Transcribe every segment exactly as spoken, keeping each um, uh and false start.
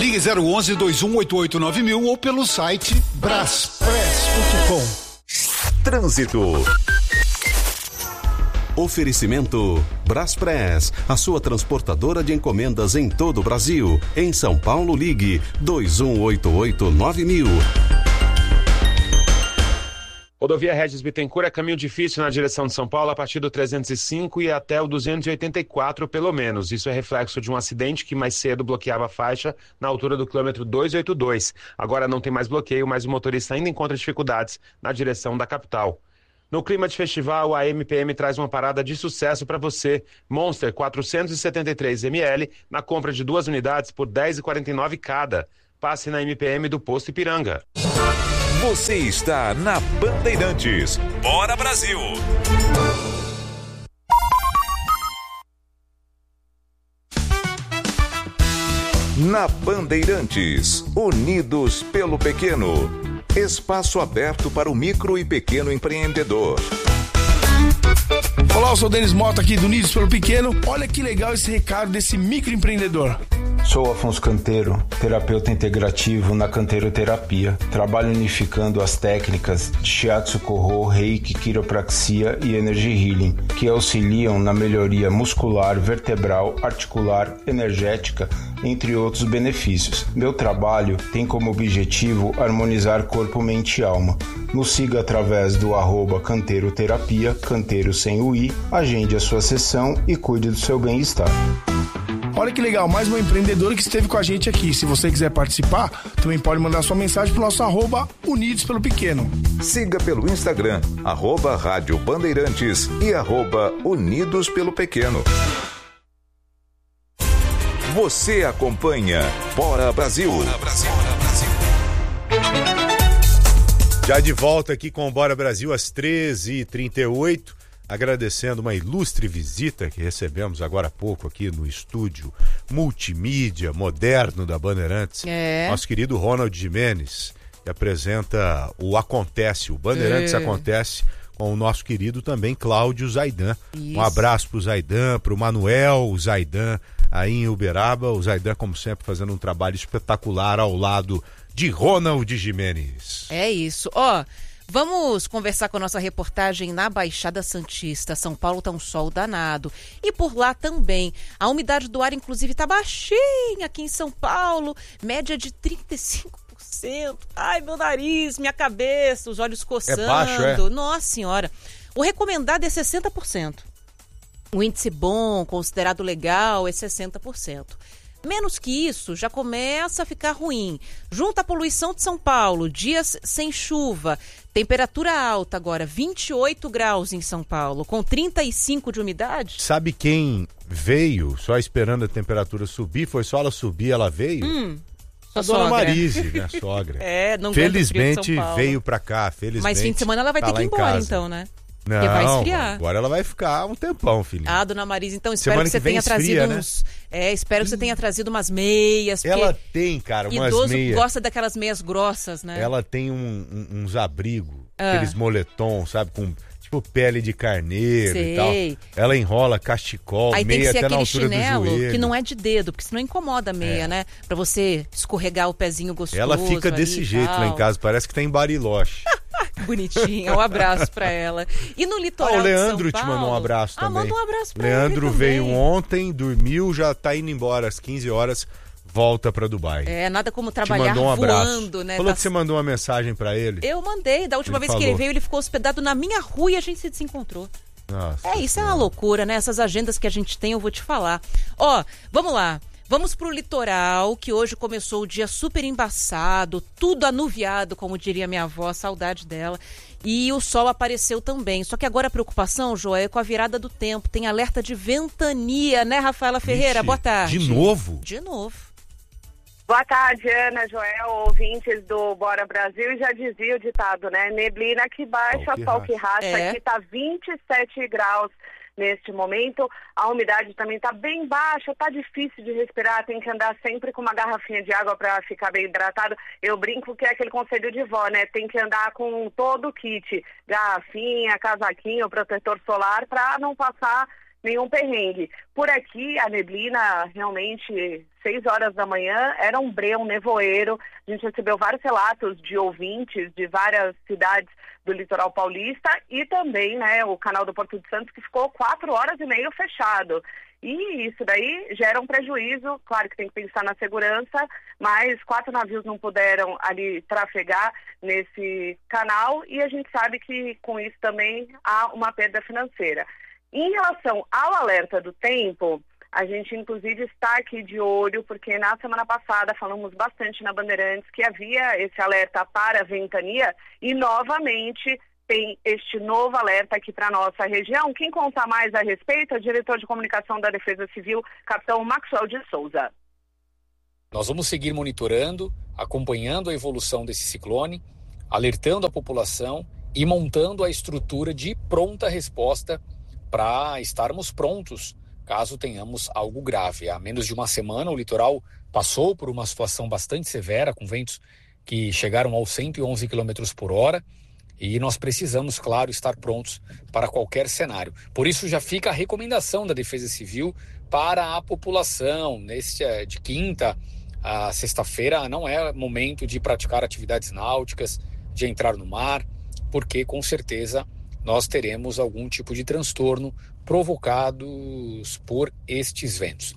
Ligue zero onze, dois um oito oito nove mil ou pelo site braspress ponto com. Trânsito. Oferecimento Braspress, a sua transportadora de encomendas em todo o Brasil. Em São Paulo, ligue dois um oito oito nove mil. Rodovia Regis Bittencourt é caminho difícil na direção de São Paulo a partir do trezentos e cinco e até o duzentos e oitenta e quatro, pelo menos. Isso é reflexo de um acidente que mais cedo bloqueava a faixa na altura do quilômetro duzentos e oitenta e dois. Agora não tem mais bloqueio, mas o motorista ainda encontra dificuldades na direção da capital. No clima de festival, a M P M traz uma parada de sucesso para você. Monster quatrocentos e setenta e três mililitros na compra de duas unidades por dez reais e quarenta e nove centavos cada. Passe na M P M do Posto Ipiranga. Você está na Bandeirantes. Bora Brasil! Na Bandeirantes, Unidos pelo Pequeno. Espaço aberto para o micro e pequeno empreendedor. Olá, eu sou o Denis Mota aqui do Unidos pelo Pequeno. Olha que legal esse recado desse microempreendedor. Sou Afonso Canteiro, terapeuta integrativo na Canteiro Terapia. Trabalho unificando as técnicas de Shiatsu Koho, Reiki, Quiropraxia e Energy Healing, que auxiliam na melhoria muscular, vertebral, articular, energética, entre outros benefícios. Meu trabalho tem como objetivo harmonizar corpo, mente e alma. Nos siga através do arroba Canteiro Terapia, Canteiro sem o i, agende a sua sessão e cuide do seu bem-estar. Olha que legal, mais uma empreendedora que esteve com a gente aqui. Se você quiser participar, também pode mandar sua mensagem para o nosso arroba Unidos pelo Pequeno. Siga pelo Instagram, arroba Rádio Bandeirantes e arroba Unidos pelo Pequeno. Você acompanha Bora Brasil. Bora Brasil, Bora Brasil. Já de volta aqui com o Bora Brasil às treze e trinta e oito, agradecendo uma ilustre visita que recebemos agora há pouco aqui no estúdio multimídia moderno da Bandeirantes. É. Nosso querido Ronald Gimenez, que apresenta o Acontece, o Bandeirantes é. Acontece, com o nosso querido também Cláudio Zaidan. Isso. Um abraço pro Zaidan, pro Manuel Zaidan, aí em Uberaba. O Zaidan, como sempre, fazendo um trabalho espetacular ao lado de Ronald Gimenez. É isso. Ó, vamos conversar com a nossa reportagem na Baixada Santista. São Paulo tá um sol danado. E por lá também. A umidade do ar, inclusive, tá baixinha aqui em São Paulo. Média de trinta e cinco por cento. Ai, meu nariz, minha cabeça, os olhos coçando. É baixo, é? Nossa Senhora. O recomendado é sessenta por cento. O índice bom, considerado legal, é sessenta por cento. Menos que isso, já começa a ficar ruim. Junto à poluição de São Paulo, dias sem chuva, temperatura alta agora, vinte e oito graus em São Paulo, com trinta e cinco de umidade. Sabe quem veio só esperando a temperatura subir? Foi só ela subir, ela veio? Hum, a dona Marise, minha sogra. É, não Felizmente veio pra cá, felizmente. Mas fim de semana ela vai tá ter que ir embora então, né? Não, porque vai esfriar. Agora ela vai ficar um tempão, filhinho. Ah, dona Marisa, então espero Semana que você que vem tenha esfria, trazido uns... Né? É, espero que você tenha trazido umas meias. Ela tem, cara, umas idoso meias. gosta daquelas meias grossas, né? Ela tem um, um, uns abrigos, ah. aqueles moletom, sabe, com tipo pele de carneiro. Sei. E tal. Ela enrola cachecol, aí meia tem que ser até na aquele altura chinelo do joelho. que não é de dedo, porque senão incomoda a meia, é. né? Pra você escorregar o pezinho gostoso. Ela fica desse jeito tal. lá em casa, parece que tá em Bariloche. Bonitinha, um abraço pra ela. E no litoral ah, o Leandro de São te Paulo... mandou um abraço ah, também. manda um abraço pra Leandro ele veio também. ontem, dormiu, já tá indo embora às quinze horas, volta pra Dubai. É, nada como trabalhar um voando, né? Falou tá... que você mandou uma mensagem pra ele. Eu mandei, da última ele vez falou. que ele veio, ele ficou hospedado na minha rua e a gente se desencontrou. Nossa, é, isso senhora. É uma loucura, né? Essas agendas que a gente tem, eu vou te falar. Ó, vamos lá. Vamos pro litoral, que hoje começou o dia super embaçado, tudo anuviado, como diria minha avó, saudade dela. E o sol apareceu também. Só que agora a preocupação, Joé, é com a virada do tempo. Tem alerta de ventania, né, Rafaela Ferreira? Vixe, boa tarde. De novo? De novo. Boa tarde, Ana, Joel, ouvintes do Bora Brasil. Já dizia o ditado, né? Neblina que baixa, sol que racha. É. Aqui tá vinte e sete graus neste momento. A umidade também está bem baixa, tá difícil de respirar, tem que andar sempre com uma garrafinha de água para ficar bem hidratado. Eu brinco que é aquele conselho de vó, né? Tem que andar com todo o kit, garrafinha, casaquinho, protetor solar, para não passar nenhum perrengue. Por aqui, a neblina, realmente, seis horas da manhã, era um breu, um nevoeiro. A gente recebeu vários relatos de ouvintes de várias cidades do litoral paulista e também, né, o canal do Porto de Santos, que ficou quatro horas e meia fechado. E isso daí gera um prejuízo, claro que tem que pensar na segurança, mas quatro navios não puderam ali trafegar nesse canal e a gente sabe que com isso também há uma perda financeira. Em relação ao alerta do tempo, a gente inclusive está aqui de olho, porque na semana passada falamos bastante na Bandeirantes que havia esse alerta para ventania e novamente tem este novo alerta aqui para a nossa região. Quem conta mais a respeito é o diretor de comunicação da Defesa Civil, capitão Maxwell de Souza. Nós vamos seguir monitorando, acompanhando a evolução desse ciclone, alertando a população e montando a estrutura de pronta resposta para estarmos prontos caso tenhamos algo grave. Há menos de uma semana o litoral passou por uma situação bastante severa, com ventos que chegaram aos cento e onze quilômetros por hora, e nós precisamos, claro, estar prontos para qualquer cenário. Por isso já fica a recomendação da Defesa Civil para a população. Neste, de quinta a sexta-feira não é momento de praticar atividades náuticas, de entrar no mar, porque com certeza nós teremos algum tipo de transtorno provocados por estes ventos.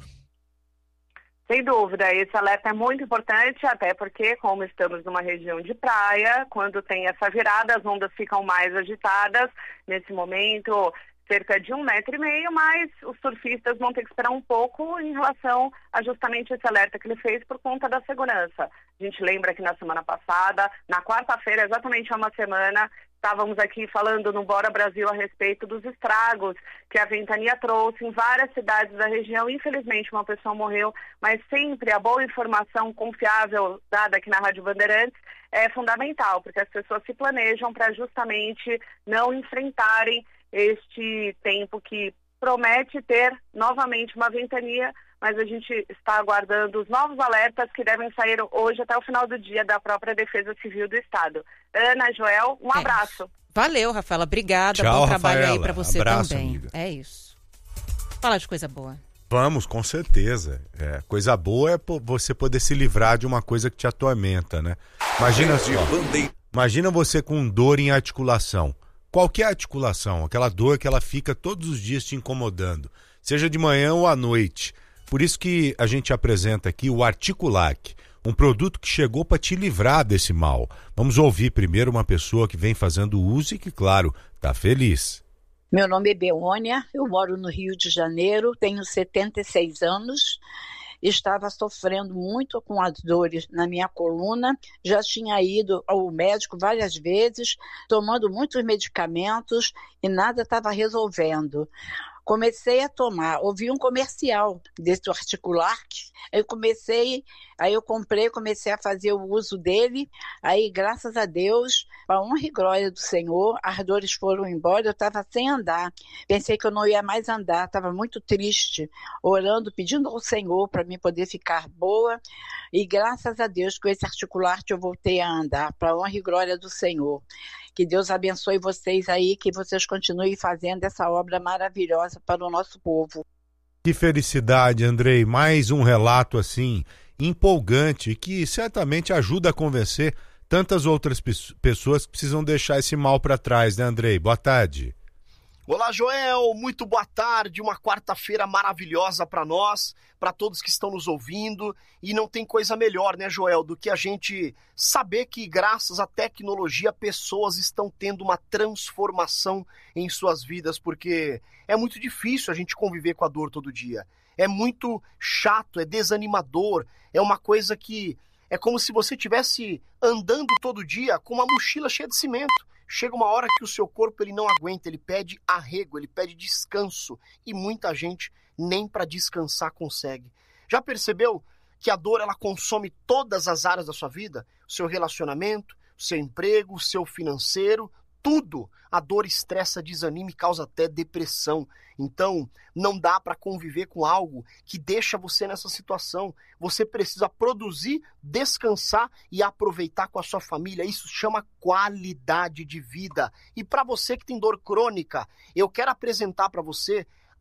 Sem dúvida, esse alerta é muito importante, até porque, como estamos numa região de praia, quando tem essa virada, as ondas ficam mais agitadas. Nesse momento, cerca de um metro e meio, mas os surfistas vão ter que esperar um pouco em relação a justamente esse alerta que ele fez por conta da segurança. A gente lembra que na semana passada, na quarta-feira, exatamente há uma semana, estávamos aqui falando no Bora Brasil a respeito dos estragos que a ventania trouxe em várias cidades da região. Infelizmente, uma pessoa morreu, mas sempre a boa informação confiável dada aqui na Rádio Bandeirantes é fundamental, porque as pessoas se planejam para justamente não enfrentarem este tempo que promete ter novamente uma ventania, mas a gente está aguardando os novos alertas que devem sair hoje até o final do dia da própria Defesa Civil do Estado. Ana, Joel, um é. abraço. Valeu, Rafaela. Obrigada. Tchau, Bom trabalho Rafaela. aí para você Abraço, também. amiga. É isso. Fala de coisa boa. Vamos, com certeza. É, coisa boa é você poder se livrar de uma coisa que te atormenta, né? Imagina só. Imagina você com dor em articulação. Qualquer articulação, aquela dor que ela fica todos os dias te incomodando, seja de manhã ou à noite. Por isso que a gente apresenta aqui o Articulac, um produto que chegou para te livrar desse mal. Vamos ouvir primeiro uma pessoa que vem fazendo uso e que, claro, está feliz. Meu nome é Beônia, eu moro no Rio de Janeiro, tenho setenta e seis anos. Estava sofrendo muito com as dores na minha coluna, já tinha ido ao médico várias vezes, tomando muitos medicamentos e nada estava resolvendo. Comecei a tomar, ouvi um comercial desse Articulac, eu comecei, aí eu comprei, comecei a fazer o uso dele, aí graças a Deus, para a honra e glória do Senhor, as dores foram embora, eu estava sem andar, pensei que eu não ia mais andar, estava muito triste, orando, pedindo ao Senhor para mim poder ficar boa, e graças a Deus com esse Articulac eu voltei a andar, para a honra e glória do Senhor. Que Deus abençoe vocês aí, que vocês continuem fazendo essa obra maravilhosa para o nosso povo. Que felicidade, Andrei. Mais um relato assim, empolgante, que certamente ajuda a convencer tantas outras pessoas que precisam deixar esse mal para trás, né, Andrei? Boa tarde. Olá, Joel, muito boa tarde, uma quarta-feira maravilhosa para nós, para todos que estão nos ouvindo, e não tem coisa melhor, né, Joel, do que a gente saber que graças à tecnologia pessoas estão tendo uma transformação em suas vidas, porque é muito difícil a gente conviver com a dor todo dia, é muito chato, é desanimador, é uma coisa que é como se você estivesse andando todo dia com uma mochila cheia de cimento. Chega uma hora que o seu corpo ele não aguenta, ele pede arrego, ele pede descanso. E muita gente nem para descansar consegue. Já percebeu que a dor ela consome todas as áreas da sua vida? O seu relacionamento, o seu emprego, o seu financeiro, tudo. A dor estressa, desanima e causa até depressão. Então, não dá para conviver com algo que deixa você nessa situação. Você precisa produzir, descansar e aproveitar com a sua família. Isso chama qualidade de vida. E para você que tem dor crônica, eu quero apresentar para você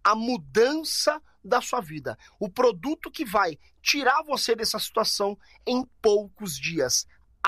a mudança da sua vida. O produto que vai tirar você dessa situação em poucos dias.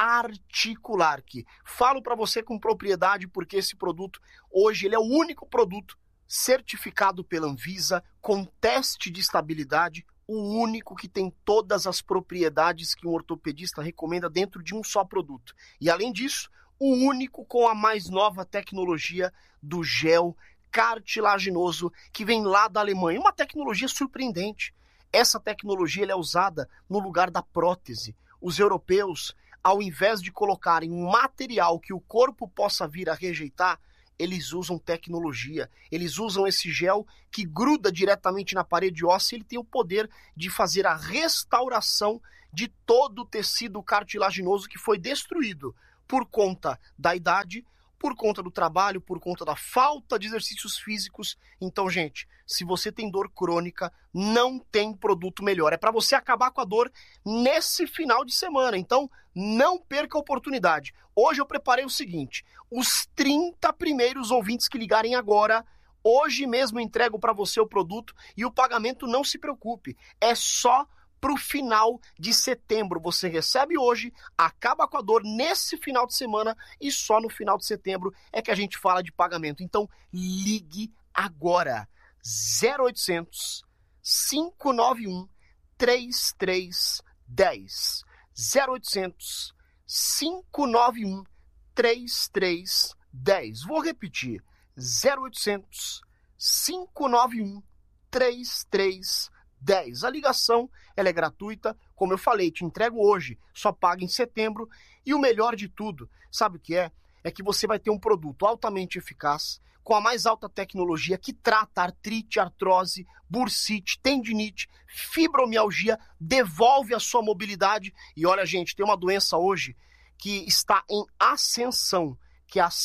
Articulark. Falo para você com propriedade porque esse produto, hoje, ele é o único produto certificado pela Anvisa, com teste de estabilidade, o único que tem todas as propriedades que um ortopedista recomenda dentro de um só produto. E além disso, o único com a mais nova tecnologia do gel cartilaginoso que vem lá da Alemanha. Uma tecnologia surpreendente. Essa tecnologia ela é usada no lugar da prótese. Os europeus, ao invés de colocarem um material que o corpo possa vir a rejeitar, eles usam tecnologia, eles usam esse gel que gruda diretamente na parede óssea e ele tem o poder de fazer a restauração de todo o tecido cartilaginoso que foi destruído por conta da idade, por conta do trabalho, por conta da falta de exercícios físicos. Então, gente, se você tem dor crônica, não tem produto melhor. É para você acabar com a dor nesse final de semana. Então, não perca a oportunidade. Hoje eu preparei o seguinte, os trinta primeiros ouvintes que ligarem agora, hoje mesmo eu entrego para você o produto e o pagamento, não se preocupe, é só para o final de setembro. Você recebe hoje, acaba com a dor nesse final de semana e só no final de setembro é que a gente fala de pagamento. Então, ligue agora. zero oitocentos, cinco nove um, três três um zero. zero oitocentos, cinco nove um, três três um zero. Vou repetir. zero oitocentos, cinco nove um, três três um zero. A ligação ela é gratuita, como eu falei, te entrego hoje, só paga em setembro. E o melhor de tudo, sabe o que é? É que você vai ter um produto altamente eficaz, com a mais alta tecnologia, que trata artrite, artrose, bursite, tendinite, fibromialgia, devolve a sua mobilidade. E olha, gente, tem uma doença hoje que está em ascensão, que é a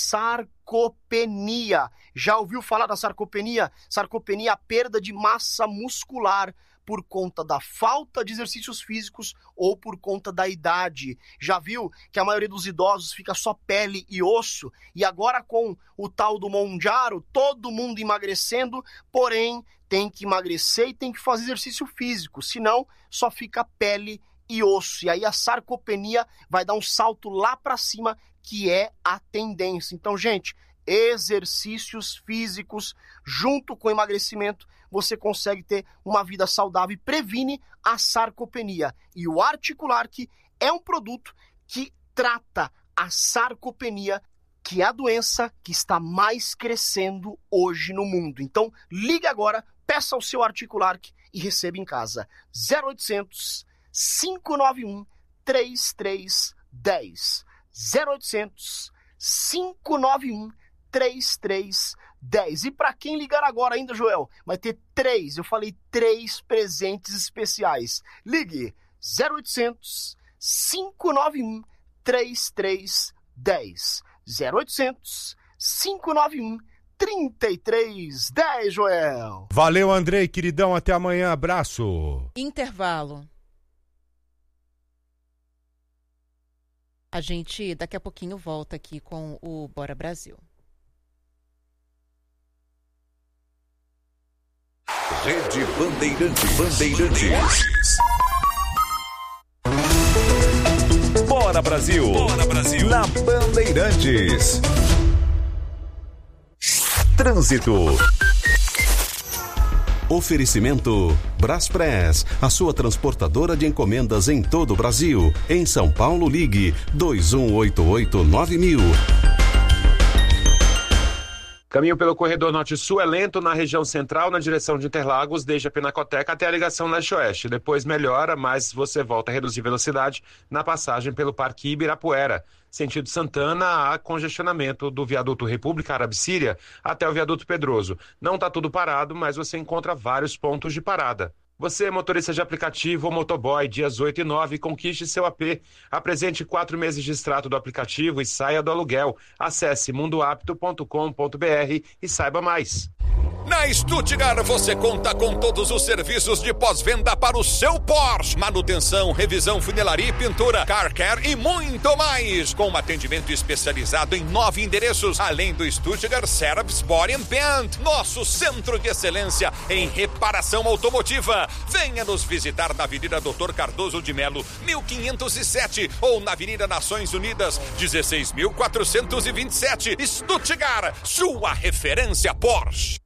sarcopenia. Já ouviu falar da sarcopenia? Sarcopenia é a perda de massa muscular por conta da falta de exercícios físicos ou por conta da idade. Já viu que a maioria dos idosos fica só pele e osso? E agora com o tal do Monjaro, todo mundo emagrecendo, porém tem que emagrecer e tem que fazer exercício físico, senão só fica pele e osso. E aí a sarcopenia vai dar um salto lá para cima, que é a tendência. Então, gente, exercícios físicos junto com emagrecimento, você consegue ter uma vida saudável e previne a sarcopenia. E o Articulark é um produto que trata a sarcopenia, que é a doença que está mais crescendo hoje no mundo. Então, ligue agora, peça o seu Articulark e receba em casa. zero oitocentos, cinco nove um, três três um zero. zero oitocentos, cinco nove um, três três um zero. E para quem ligar agora ainda, Joel, vai ter três, eu falei três presentes especiais. Ligue zero oitocentos, cinco nove um, três três um zero. zero oitocentos, cinco nove um, três três um zero, Joel. Valeu, Andrei, queridão, até amanhã, abraço. Intervalo. A gente daqui a pouquinho volta aqui com o Bora Brasil. Rede Bandeirantes. Bandeirantes. Bora Brasil. Bora Brasil. Na Bandeirantes. Trânsito. Oferecimento Braspress, a sua transportadora de encomendas em todo o Brasil. Em São Paulo, ligue dois um oito oito nove mil. Caminho pelo corredor norte-sul é lento na região central, na direção de Interlagos, desde a Pinacoteca até a ligação leste-oeste. Depois melhora, mas você volta a reduzir velocidade na passagem pelo Parque Ibirapuera. Sentido Santana, há congestionamento do viaduto República Árabe-Síria até o viaduto Pedroso. Não está tudo parado, mas você encontra vários pontos de parada. Você, motorista de aplicativo ou motoboy, dias oito e nove, conquiste seu A P. Apresente quatro meses de extrato do aplicativo e saia do aluguel. Acesse mundo apto ponto com ponto br e saiba mais. Na Stuttgart você conta com todos os serviços de pós-venda para o seu Porsche. Manutenção, revisão, funilaria e pintura, car care e muito mais. Com um atendimento especializado em nove endereços, além do Stuttgart Service Body and Paint, nosso centro de excelência em reparação automotiva. Venha nos visitar na Avenida Doutor Cardoso de Melo, mil quinhentos e sete, ou na Avenida Nações Unidas, dezesseis mil quatrocentos e vinte e sete. Stuttgart, sua referência Porsche.